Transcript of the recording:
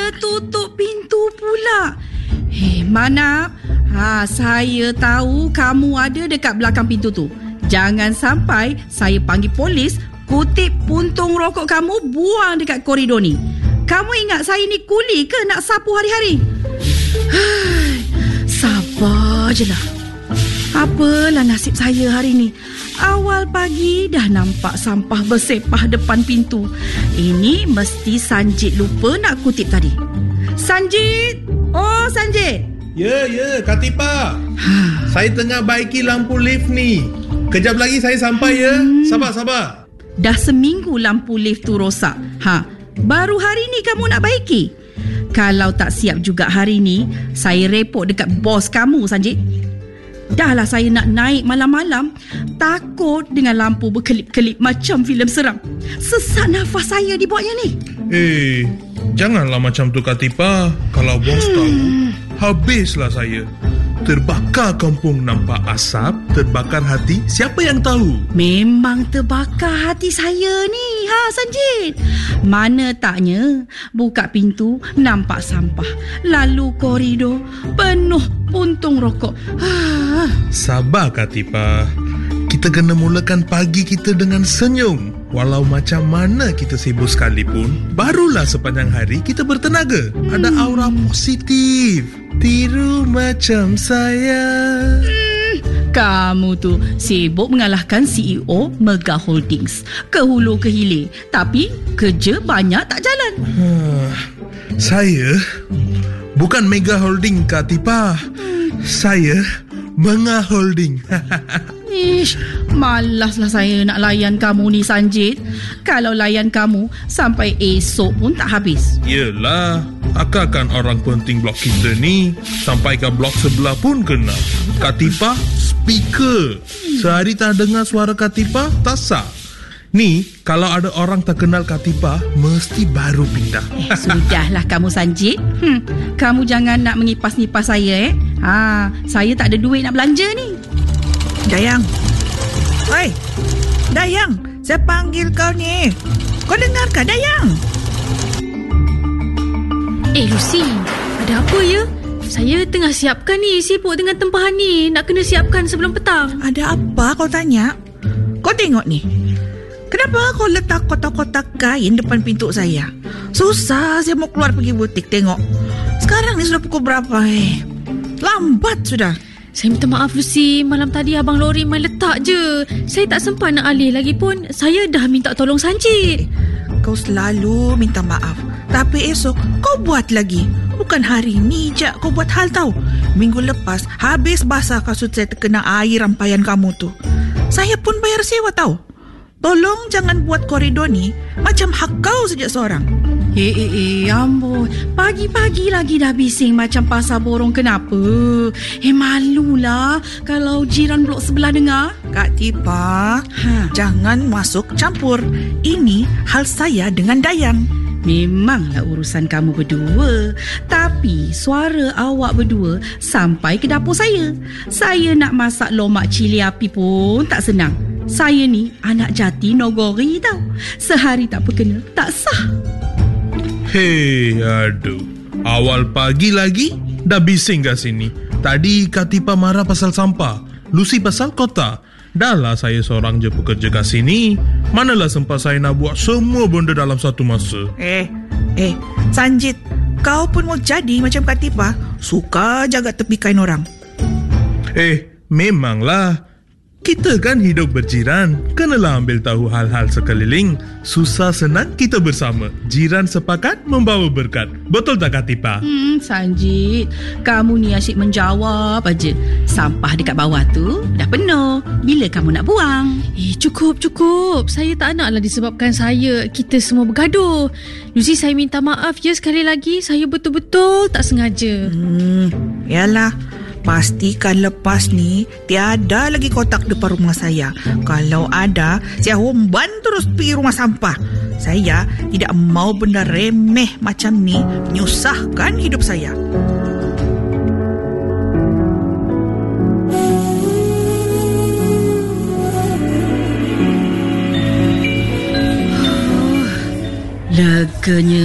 tutup pintu pula. Mana? Saya tahu kamu ada dekat belakang pintu tu. Jangan sampai saya panggil polis, kutip puntung rokok kamu, buang dekat koridor ni. Kamu ingat saya ni kuli ke nak sapu hari-hari? Sabar je lah. Apalah nasib saya hari ni. Awal pagi dah nampak sampah bersepah depan pintu. Ini mesti Sanjit lupa nak kutip tadi. Sanjit! Oh, Sanjit! Ya, Kak Tipa. Saya tengah baiki lampu lift ni. Kejap lagi saya sampai ya. Sabar. Dah seminggu lampu lift tu rosak. Baru hari ni kamu nak baiki? Kalau tak siap juga hari ni, saya report dekat bos kamu, Sanjit. Dahlah saya nak naik malam-malam, takut dengan lampu berkelip-kelip macam filem seram. Sesak nafas saya dibuatnya ni. Janganlah macam tu Kak Tipa. Kalau bos tahu, habislah saya. Terbakar kampung nampak asap, terbakar hati, siapa yang tahu? Memang terbakar hati saya ni, Sanjit. Mana taknya buka pintu nampak sampah, lalu koridor penuh puntung rokok. Sabar Kak Tipa. Kita kena mulakan pagi kita dengan senyum. Walau macam mana kita sibuk sekalipun, barulah sepanjang hari kita bertenaga. Ada aura positif. Tiru macam saya. Kamu tu sibuk mengalahkan CEO Mega Holdings, ke hulu ke hilir, tapi kerja banyak tak jalan. Saya bukan Mega Holding Kak Tipa. Saya Menga Holding. Malaslah saya nak layan kamu ni, Sanjit. Kalau layan kamu, sampai esok pun tak habis. Yelah, akalkan orang penting blok kita ni, sampai ke blok sebelah pun kena. Kak Tipa, speaker. Sehari tak dengar suara Kak Tipa, tak sah. Ni, kalau ada orang tak kenal Kak Tipa, mesti baru pindah. Sudahlah kamu, Sanjit. Kamu jangan nak mengipas-ngipas saya. Saya tak ada duit nak belanja ni. Dayang. Oi, Dayang, saya panggil kau ni. Kau dengarkah, Dayang? Lucy, ada apa ya? Saya tengah siapkan ni, sibuk dengan tempahan ni. Nak kena siapkan sebelum petang. Ada apa kau tanya? Kau tengok ni. Kenapa kau letak kotak-kotak kain depan pintu saya? Susah saya mau keluar pergi butik tengok. Sekarang ni sudah pukul berapa? Lambat sudah. Saya minta maaf Lucy, malam tadi Abang Lori main letak je. Saya tak sempat nak alih, lagipun saya dah minta tolong Sanjit. Kau selalu minta maaf, tapi esok kau buat lagi. Bukan hari ni je kau buat hal tau. Minggu lepas habis basah kasut saya terkena air rampayan kamu tu. Saya pun bayar sewa tau. Tolong jangan buat koridor ni macam hak kau saja seorang. Amboi, pagi-pagi lagi dah bising macam pasar borong. Kenapa? Malulah kalau jiran blok sebelah dengar. Kak Tipa, jangan masuk campur. Ini hal saya dengan Dayang. Memanglah urusan kamu berdua, tapi suara awak berdua sampai ke dapur saya. Saya nak masak lomak cili api pun tak senang. Saya ni anak jati Nogori tau. Sehari tak berkena, tak sah. Aduh. Awal pagi lagi dah bising kat sini. Tadi Kak Tipa marah pasal sampah, Lucy pasal kota. Dah lah saya seorang je pekerja kat sini. Manalah sempat saya nak buat semua benda dalam satu masa. Sanjit, kau pun mau jadi macam Kak Tipa, suka jaga tepi kain orang. Memanglah. Kita kan hidup berjiran, kenalah ambil tahu hal-hal sekeliling. Susah senang kita bersama. Jiran sepakat membawa berkat. Betul tak Kak Tipa? Sanjit, kamu ni asyik menjawab aja. Sampah dekat bawah tu dah penuh. Bila kamu nak buang? Cukup. Saya tak naklah disebabkan kita semua bergaduh. Lucy, saya minta maaf ya sekali lagi. Saya betul-betul tak sengaja. Yalah, pastikan lepas ni tiada lagi kotak depan rumah saya. Kalau ada, saya humban terus pergi rumah sampah. Saya tidak mau benda remeh macam ni menyusahkan hidup saya. Leganya